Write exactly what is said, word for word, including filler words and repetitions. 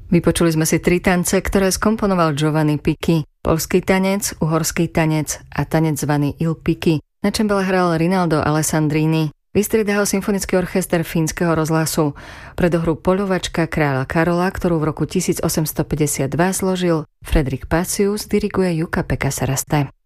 Vypočuli sme si tri tance, ktoré skomponoval Giovanni Picchi. Poľský tanec, uhorský tanec a tanec zvaný Il Picchi, na čembale hral Rinaldo Alessandrini. Vystriedal symfonický orchester Fínskeho rozhlasu. Pre dohru Poľovačka kráľa Karola, ktorú v roku tisícosemstopäťdesiatdva zložil Fredrik Pacius, diriguje Jukka-Pekka Saraste.